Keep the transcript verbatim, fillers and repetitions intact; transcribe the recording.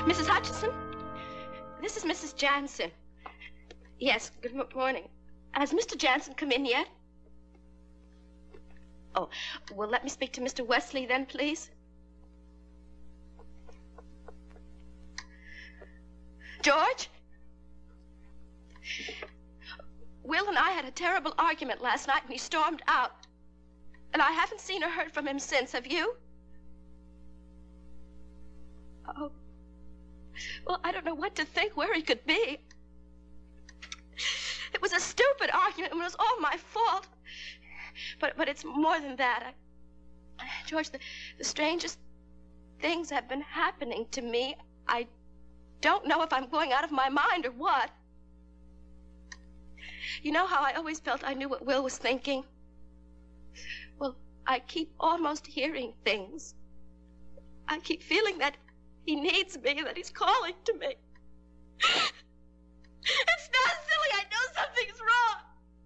Missus Hutchinson? This is Missus Jansen. Yes, good morning. Has Mister Jansen come in yet? Oh, well, let me speak to Mister Wesley then, please. George? Will and I had a terrible argument last night and he stormed out. And I haven't seen or heard from him since. Have you? Oh. Well, I don't know what to think, where he could be. It was a stupid argument and it was all my fault. But but it's more than that. I, George, the, the strangest things have been happening to me. I don't know if I'm going out of my mind or what. You know how I always felt I knew what Will was thinking? Well, I keep almost hearing things. I keep feeling that he needs me, that he's calling to me.